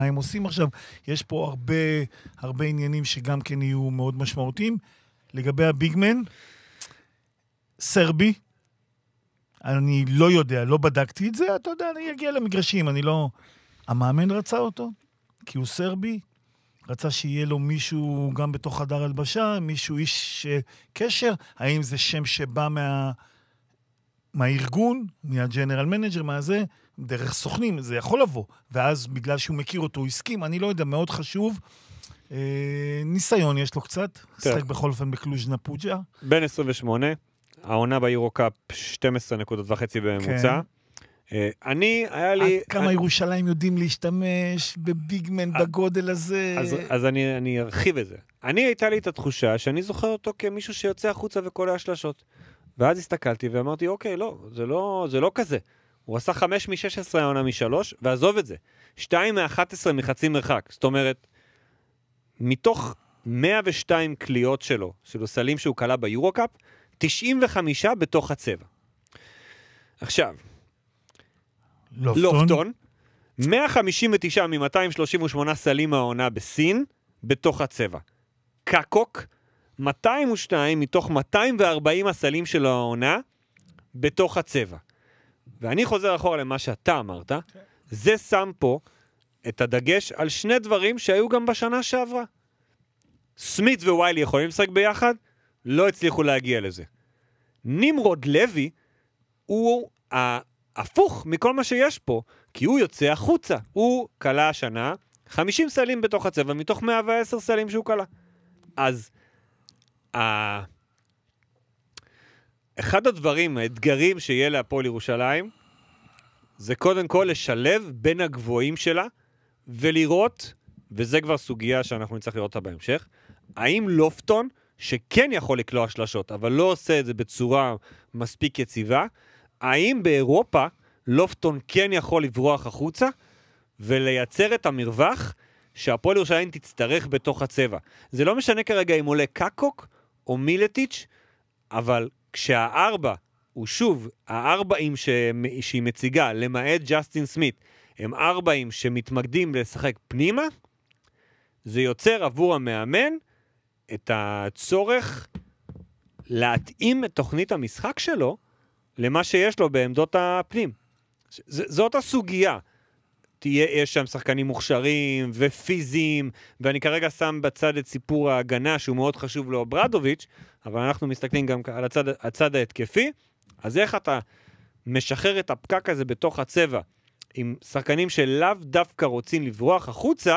הם עושים עכשיו, יש פה הרבה עניינים שגם כן יהיו מאוד משמעותיים. לגבי הביגמן, סרבי, אני לא יודע, לא בדקתי את זה, אתה יודע, אני אגיע למגרשים, אני לא... המאמן רצה אותו, כי הוא סרבי, רצה שיהיה לו מישהו גם בתוך חדר הלבשה, מישהו איש קשר, האם זה שם שבא מהארגון, מהג'נרל מנג'ר, מהזה, דרך סוכנים, זה יכול לבוא, ואז בגלל שהוא מכיר אותו, הוא הסכים, אני לא יודע, מאוד חשוב, ניסיון יש לו קצת, שחק בכל אופן בקלוז' נפוג'ה. בין 28, העונה ביורו-קאפ 12.5 נקודות בממוצע. היה לי... כמה ירושלים יודעים להשתמש בביגמן בגודל הזה? אז אני ארחיב את זה. הייתה לי את התחושה שאני זוכר אותו כמישהו שיוצא החוצה וקולע שלשות. ואז הסתכלתי ואמרתי, אוקיי, לא, זה לא כזה. הוא עשה 5 מ-16 העונה מ-3, ועזוב את זה. 2 מ-11 מחצי מרחק. זאת אומרת, מתוך 102 קליעות שלו, של סלים שהוא קלה ביורו-קאפ, 95 בתוך הצבע. עכשיו, לופטון, 159 מ-238 סלים העונה בסין, בתוך הצבע. קקוק, 202 מתוך 240 הסלים של העונה, בתוך הצבע. ואני חוזר אחורה למה שאתה אמרת, זה שם פה את הדגש על שני דברים שהיו גם בשנה שעברה. סמית וויילי יכולים לשחק ביחד, לא הצליחו להגיע לזה. נמרוד לוי הוא הפוך מכל מה שיש פה, כי הוא יוצא החוצה. הוא קלה השנה 50 סלים בתוך הצבע, מתוך 110 סלים שהוא קלה. אז אחד הדברים, האתגרים שיהיה להפועל ירושלים, זה קודם כל לשלב בין הגבוהים שלה, ולראות, וזה כבר סוגיה שאנחנו נצטרך לראות אותה בהמשך, האם לופטון, שכן יכול לקלוע שלשות, אבל לא עושה את זה בצורה מספיק יציבה, האם באירופה לופטון כן יכול לברוח החוצה, ולייצר את המרווח שהפועל ירושלים תצטרך בתוך הצבע. זה לא משנה כרגע אם עולה קקוק או מילטיץ', אבל כשהארבע הוא שוב, הארבעים שהיא מציגה, למעט ג'סטין סמית, הם ארבעים שמתמקדים לשחק פנימה, זה יוצר עבור המאמן את הצורך להתאים את תוכנית המשחק שלו למה שיש לו בעמדות הפנים. זאת הסוגיה. יש שם שחקנים מוכשרים ופיזיים, ואני כרגע שם בצד את סיפור ההגנה שהוא מאוד חשוב לו ברדוביץ', אבל אנחנו מסתכלים גם על הצד ההתקפי, אז איך אתה משחרר את הפקק הזה בתוך הצבע, עם שחקנים שלאו דווקא רוצים לברוח החוצה,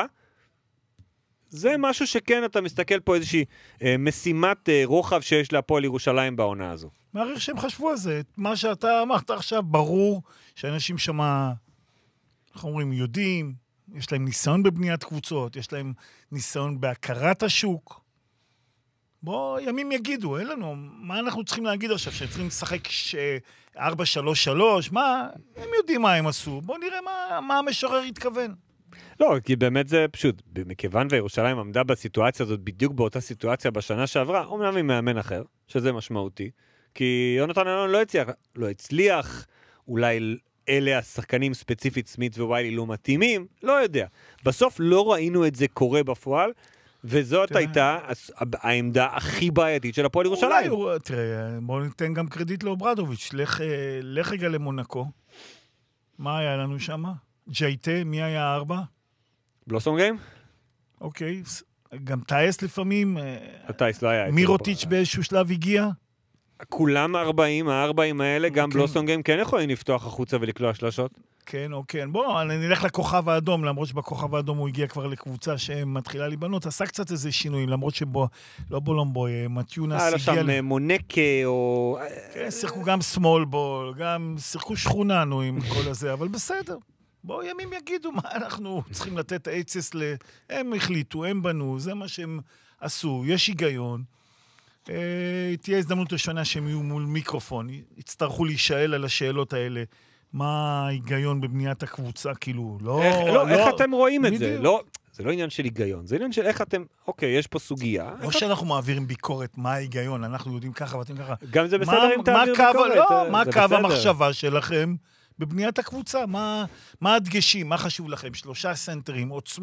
זה משהו שכן אתה מסתכל פה איזושהי משימת רוחב שיש להפועל ירושלים בעונה הזו. מעריך שהם חשבו על זה, מה שאתה אמרת עכשיו, ברור שאנשים שמה, אנחנו אומרים, יודעים, יש להם ניסיון בבניית קבוצות, יש להם ניסיון בהכרת השוק. בוא, ימים יגידו, אין לנו, מה אנחנו צריכים להגיד עכשיו, שהם צריכים לשחק 4-3-3, מה, הם יודעים מה הם עשו, בוא נראה מה המשורר התכוון. לא, כי באמת זה פשוט, מכיוון וירושלים עמדה בסיטואציה הזאת, בדיוק באותה סיטואציה בשנה שעברה, אומנם עם מאמן אחר, שזה משמעותי, כי יונתן אלון לא הצליח, אולי אלה השחקנים ספציפית סמית וויילי לא מתאימים, לא יודע. בסוף לא ראינו את זה קורה בפועל, וזאת הייתה העמדה הכי בעייתית של הפועל ירושלים. תראה, בואו ניתן גם קרדיט לאוברדוביץ', לך רגע למונקו, מה היה לנו שם? ג'ייטה, מי היה 4? בלוסום גיים? אוקיי, גם טייס לפעמים, הטייס לא היה. מירוטיץ' באיזשהו שלב הגיע? כולם 40, ה-40 האלה, גם בלוסום גיים כן יכולים לפתוח החוצה ולקלוע שלשות. כן, אוקיי. בואו, נלך לכוכב האדום, למרות שבכוכב האדום הוא הגיע כבר לקבוצה שמתחילה להיבנות, עשה קצת איזה שינויים, למרות שבו, לא בולומבוי, מתיונס הגיע... שם מונקה או... כן, שיחקו גם סמול בול, גם שיחקו שכוננו עם כל הזה, אבל בסדר. בואו, ימים יגידו מה אנחנו צריכים לתת אייצס הם החליטו, הם בנו, זה מה שהם עשו, יש היגיון. תהיה הזדמנות ראשונה שהם יהיו מול מיקרופון, יצטרכו להישאל על השאלות האלה, מה ההיגיון בבניית הקבוצה, כאילו, איך אתם רואים את זה? זה לא עניין של היגיון, זה עניין של איך אתם, אוקיי, יש פה סוגיה. או שאנחנו מעבירים ביקורת, מה ההיגיון, אנחנו יודעים ככה ואתם ככה. גם זה בסדר אם תעביר ביקורת. לא, מה קו המחשבה שלכם בבניית הקבוצה? מה הדגשים, מה חשוב לכם? 3 סנטרים, עוצמה.